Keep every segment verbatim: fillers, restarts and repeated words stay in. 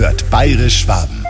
hört Bayerisch Schwaben.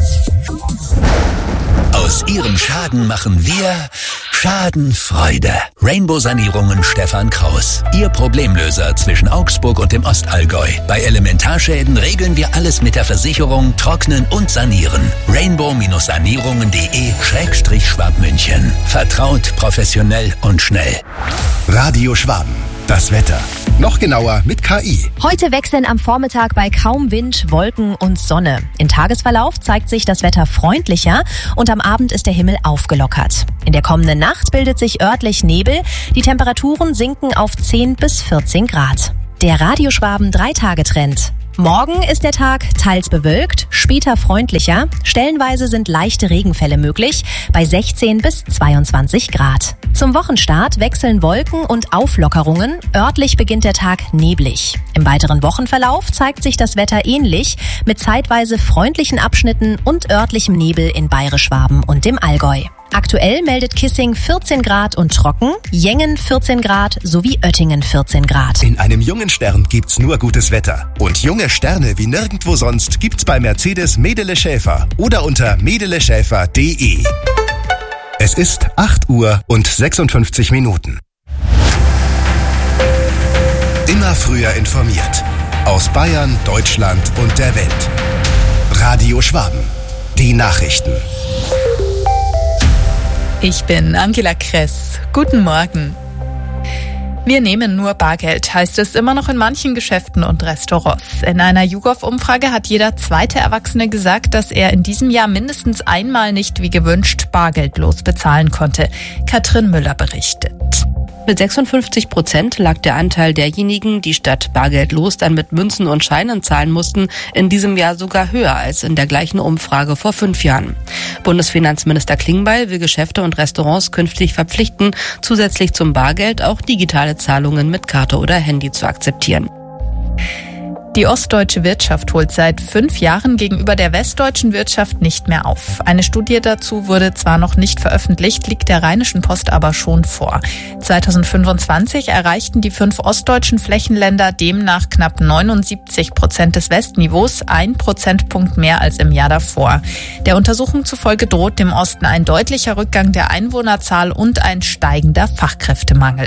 Aus Ihrem Schaden machen wir Schadenfreude. Rainbow Sanierungen Stefan Kraus. Ihr Problemlöser zwischen Augsburg und dem Ostallgäu. Bei Elementarschäden regeln wir alles mit der Versicherung, trocknen und sanieren. rainbow sanierungen punkt de Schrägstrich Schwabmünchen. Vertraut, professionell und schnell. Radio Schwaben. Das Wetter. Noch genauer mit K I. Heute wechseln am Vormittag bei kaum Wind, Wolken und Sonne. Im Tagesverlauf zeigt sich das Wetter freundlicher und am Abend ist der Himmel aufgelockert. In der kommenden Nacht bildet sich örtlich Nebel. Die Temperaturen sinken auf zehn bis vierzehn Grad. Der Radio Schwaben drei-Tage-Trend. Morgen ist der Tag teils bewölkt, später freundlicher. Stellenweise sind leichte Regenfälle möglich bei sechzehn bis zweiundzwanzig Grad. Zum Wochenstart wechseln Wolken und Auflockerungen. Örtlich beginnt der Tag neblig. Im weiteren Wochenverlauf zeigt sich das Wetter ähnlich mit zeitweise freundlichen Abschnitten und örtlichem Nebel in Bayerisch-Schwaben und dem Allgäu. Aktuell meldet Kissing vierzehn Grad und trocken, Jengen vierzehn Grad sowie Oettingen vierzehn Grad. In einem jungen Stern gibt's nur gutes Wetter. Und junge Sterne wie nirgendwo sonst gibt's bei Mercedes Medele Schäfer oder unter medele schäfer punkt de. Es ist acht Uhr und sechsundfünfzig Minuten. Immer früher informiert. Aus Bayern, Deutschland und der Welt. Radio Schwaben. Die Nachrichten. Ich bin Angela Kress. Guten Morgen. Wir nehmen nur Bargeld, heißt es immer noch in manchen Geschäften und Restaurants. In einer YouGov-Umfrage hat jeder zweite Erwachsene gesagt, dass er in diesem Jahr mindestens einmal nicht wie gewünscht bargeldlos bezahlen konnte. Katrin Müller berichtet. Mit sechsundfünfzig Prozent lag der Anteil derjenigen, die statt bargeldlos dann mit Münzen und Scheinen zahlen mussten, in diesem Jahr sogar höher als in der gleichen Umfrage vor fünf Jahren. Bundesfinanzminister Klingbeil will Geschäfte und Restaurants künftig verpflichten, zusätzlich zum Bargeld auch digitale Zahlungen mit Karte oder Handy zu akzeptieren. Die ostdeutsche Wirtschaft holt seit fünf Jahren gegenüber der westdeutschen Wirtschaft nicht mehr auf. Eine Studie dazu wurde zwar noch nicht veröffentlicht, liegt der Rheinischen Post aber schon vor. zweitausendfünfundzwanzig erreichten die fünf ostdeutschen Flächenländer demnach knapp neunundsiebzig Prozent des Westniveaus, ein Prozentpunkt mehr als im Jahr davor. Der Untersuchung zufolge droht dem Osten ein deutlicher Rückgang der Einwohnerzahl und ein steigender Fachkräftemangel.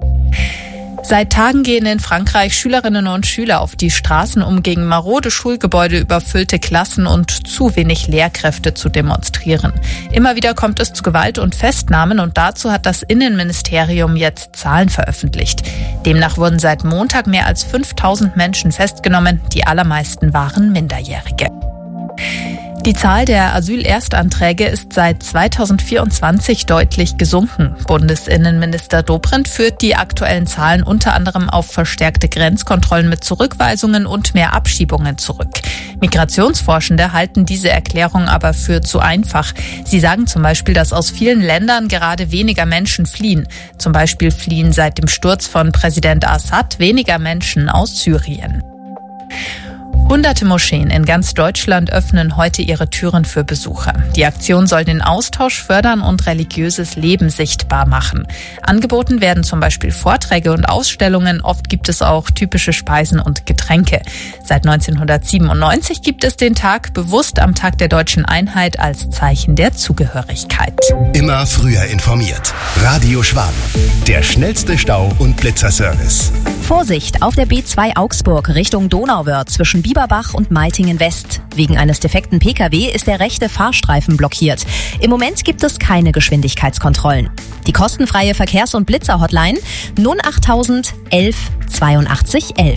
Seit Tagen gehen in Frankreich Schülerinnen und Schüler auf die Straßen, um gegen marode Schulgebäude, überfüllte Klassen und zu wenig Lehrkräfte zu demonstrieren. Immer wieder kommt es zu Gewalt und Festnahmen und dazu hat das Innenministerium jetzt Zahlen veröffentlicht. Demnach wurden seit Montag mehr als fünftausend Menschen festgenommen, die allermeisten waren Minderjährige. Die Zahl der Asylerstanträge ist seit zweitausendvierundzwanzig deutlich gesunken. Bundesinnenminister Dobrindt führt die aktuellen Zahlen unter anderem auf verstärkte Grenzkontrollen mit Zurückweisungen und mehr Abschiebungen zurück. Migrationsforschende halten diese Erklärung aber für zu einfach. Sie sagen zum Beispiel, dass aus vielen Ländern gerade weniger Menschen fliehen. Zum Beispiel fliehen seit dem Sturz von Präsident Assad weniger Menschen aus Syrien. Hunderte Moscheen in ganz Deutschland öffnen heute ihre Türen für Besucher. Die Aktion soll den Austausch fördern und religiöses Leben sichtbar machen. Angeboten werden zum Beispiel Vorträge und Ausstellungen. Oft gibt es auch typische Speisen und Getränke. Seit neunzehnhundertsiebenundneunzig gibt es den Tag bewusst am Tag der Deutschen Einheit als Zeichen der Zugehörigkeit. Immer früher informiert. Radio Schwaben. Der schnellste Stau- und Blitzerservice. Vorsicht auf der B zwei Augsburg Richtung Donauwörth zwischen Bieberbach und Meitingen West. Wegen eines defekten P K W ist der rechte Fahrstreifen blockiert. Im Moment gibt es keine Geschwindigkeitskontrollen. Die kostenfreie Verkehrs- und Blitzer-Hotline null achttausend elf zweiundachtzig elf.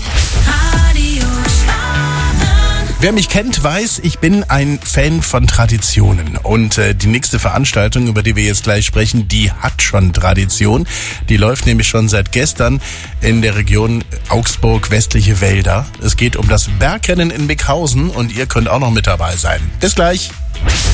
Wer mich kennt, weiß, ich bin ein Fan von Traditionen. Und äh, die nächste Veranstaltung, über die wir jetzt gleich sprechen, die hat schon Tradition. Die läuft nämlich schon seit gestern in der Region Augsburg-Westliche Wälder. Es geht um das Bergrennen in Mickhausen und ihr könnt auch noch mit dabei sein. Bis gleich.